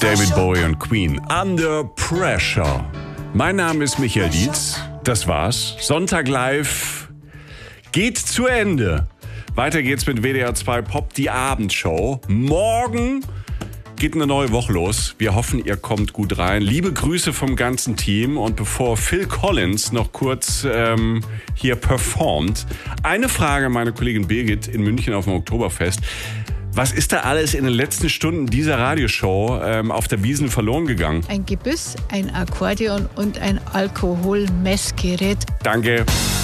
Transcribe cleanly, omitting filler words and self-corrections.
David Bowie und Queen. Under Pressure. Mein Name ist Michael Dietz. Das war's. Sonntag live geht zu Ende. Weiter geht's mit WDR 2 Pop, die Abendshow. Morgen geht eine neue Woche los. Wir hoffen, ihr kommt gut rein. Liebe Grüße vom ganzen Team. Und bevor Phil Collins noch kurz hier performt, eine Frage an meine Kollegin Birgit in München auf dem Oktoberfest. Was ist da alles in den letzten Stunden dieser Radioshow auf der Wiesn verloren gegangen? Ein Gebiss, ein Akkordeon und ein Alkoholmessgerät. Danke.